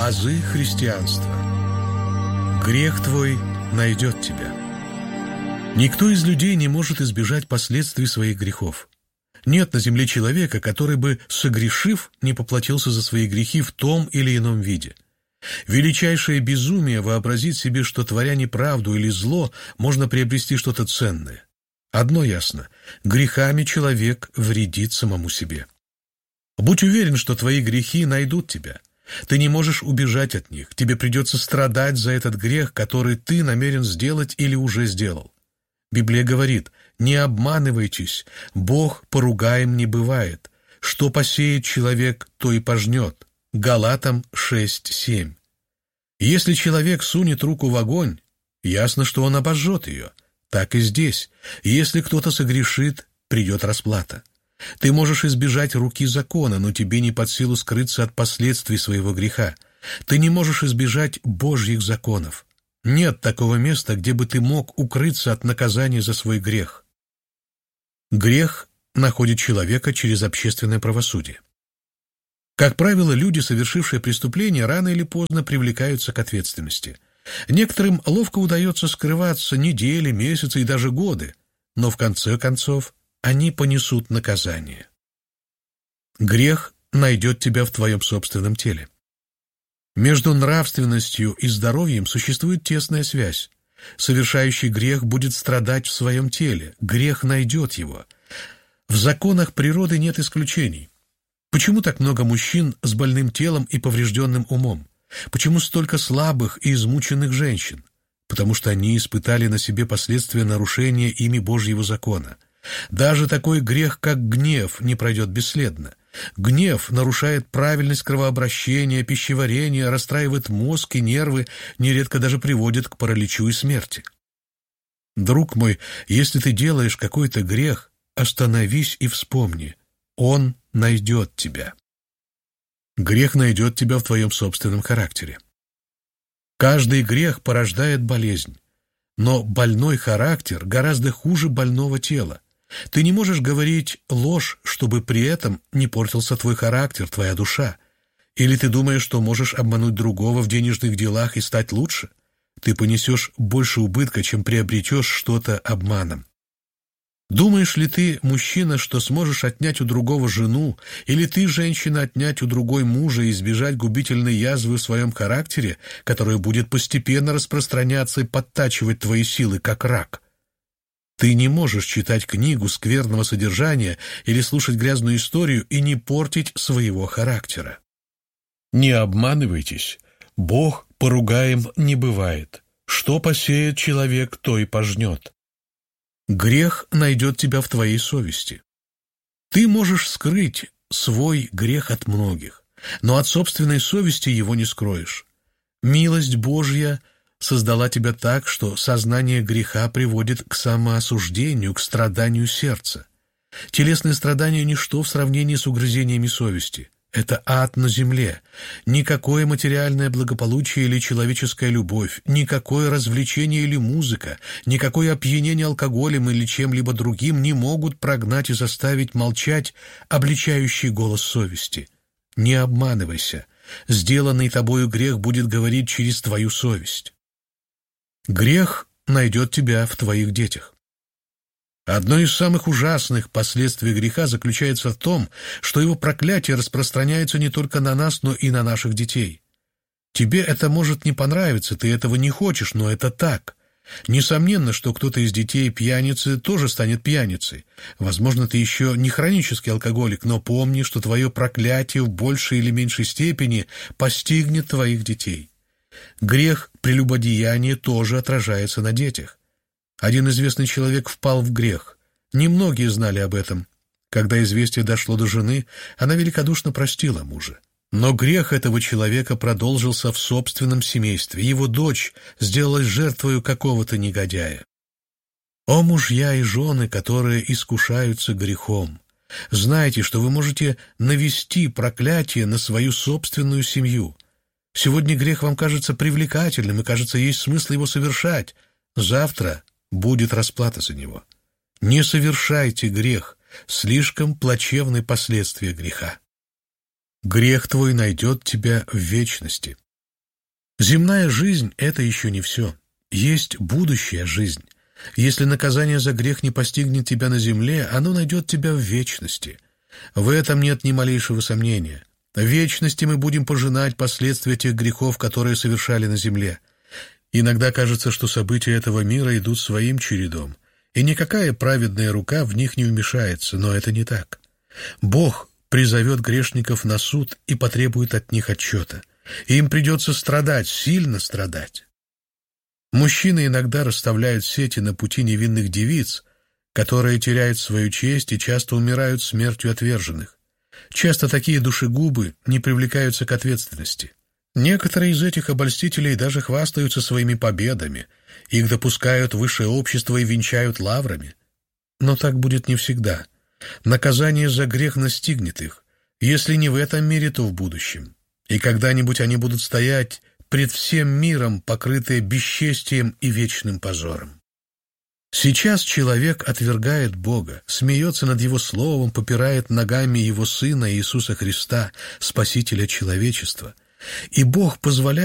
Азы христианства. Грех твой найдет тебя. Никто из людей не может избежать последствий своих грехов. Нет на земле человека, который бы, согрешив, не поплатился за свои грехи в том или ином виде. Величайшее безумие вообразить себе, что, творя неправду или зло, можно приобрести что-то ценное. Одно ясно – грехами человек вредит самому себе. Будь уверен, что твои грехи найдут тебя. Ты не можешь убежать от них, тебе придется страдать за этот грех, который ты намерен сделать или уже сделал. Библия говорит: «Не обманывайтесь, Бог поругаем не бывает. Что посеет человек, то и пожнет». Галатам 6:7. Если человек сунет руку в огонь, ясно, что он обожжет ее. Так и здесь. Если кто-то согрешит, придет расплата. Ты можешь избежать руки закона, но тебе не под силу скрыться от последствий своего греха. Ты не можешь избежать Божьих законов. Нет такого места, где бы ты мог укрыться от наказания за свой грех. Грех находит человека через общественное правосудие. Как правило, люди, совершившие преступление, рано или поздно привлекаются к ответственности. Некоторым ловко удается скрываться недели, месяцы и даже годы, но в конце концов они понесут наказание. Грех найдет тебя в твоем собственном теле. Между нравственностью и здоровьем существует тесная связь. Совершающий грех будет страдать в своем теле, грех найдет его. В законах природы нет исключений. Почему так много мужчин с больным телом и поврежденным умом? Почему столько слабых и измученных женщин? Потому что они испытали на себе последствия нарушения ими Божьего закона. Даже такой грех, как гнев, не пройдет бесследно. Гнев нарушает правильность кровообращения, пищеварения, расстраивает мозг и нервы, нередко даже приводит к параличу и смерти. Друг мой, если ты делаешь какой-то грех, остановись и вспомни: он найдет тебя. Грех найдет тебя в твоем собственном характере. Каждый грех порождает болезнь, но больной характер гораздо хуже больного тела. Ты не можешь говорить ложь, чтобы при этом не портился твой характер, твоя душа. Или ты думаешь, что можешь обмануть другого в денежных делах и стать лучше? Ты понесешь больше убытка, чем приобретешь что-то обманом. Думаешь ли ты, мужчина, что сможешь отнять у другого жену, или ты, женщина, отнять у другой мужа и избежать губительной язвы в своем характере, которая будет постепенно распространяться и подтачивать твои силы, как рак? Ты не можешь читать книгу скверного содержания или слушать грязную историю и не портить своего характера. Не обманывайтесь, Бог поругаем не бывает. Что посеет человек, то и пожнет. Грех найдет тебя в твоей совести. Ты можешь скрыть свой грех от многих, но от собственной совести его не скроешь. Милость Божья создала тебя так, что сознание греха приводит к самоосуждению, к страданию сердца. Телесные страдания – ничто в сравнении с угрызениями совести. Это ад на земле. Никакое материальное благополучие или человеческая любовь, никакое развлечение или музыка, никакое опьянение алкоголем или чем-либо другим не могут прогнать и заставить молчать обличающий голос совести. Не обманывайся. Сделанный тобою грех будет говорить через твою совесть. Грех найдет тебя в твоих детях. Одно из самых ужасных последствий греха заключается в том, что его проклятие распространяется не только на нас, но и на наших детей. Тебе это может не понравиться, ты этого не хочешь, но это так. Несомненно, что кто-то из детей пьяницы тоже станет пьяницей. Возможно, ты еще не хронический алкоголик, но помни, что твое проклятие в большей или меньшей степени постигнет твоих детей. Грех прелюбодеяния тоже отражается на детях. Один известный человек впал в грех. Немногие знали об этом. Когда известие дошло до жены, она великодушно простила мужа. Но грех этого человека продолжился в собственном семействе. Его дочь сделалась жертвою какого-то негодяя. О, мужья и жены, которые искушаются грехом! Знайте, что вы можете навести проклятие на свою собственную семью. Сегодня грех вам кажется привлекательным, и, кажется, есть смысл его совершать. Завтра будет расплата за него. Не совершайте грех, слишком плачевны последствия греха. Грех твой найдет тебя в вечности. Земная жизнь — это еще не все. Есть будущая жизнь. Если наказание за грех не постигнет тебя на земле, оно найдет тебя в вечности. В этом нет ни малейшего сомнения. В вечности мы будем пожинать последствия тех грехов, которые совершали на земле. Иногда кажется, что события этого мира идут своим чередом, и никакая праведная рука в них не вмешается, но это не так. Бог призовет грешников на суд и потребует от них отчета. И им придется страдать, сильно страдать. Мужчины иногда расставляют сети на пути невинных девиц, которые теряют свою честь и часто умирают смертью отверженных. Часто такие душегубы не привлекаются к ответственности. Некоторые из этих обольстителей даже хвастаются своими победами, их допускают в высшее общество и венчают лаврами. Но так будет не всегда. Наказание за грех настигнет их, если не в этом мире, то в будущем. И когда-нибудь они будут стоять пред всем миром, покрытые бесчестием и вечным позором. Сейчас человек отвергает Бога, смеется над Его Словом, попирает ногами Его Сына Иисуса Христа, Спасителя человечества. И Бог позволяет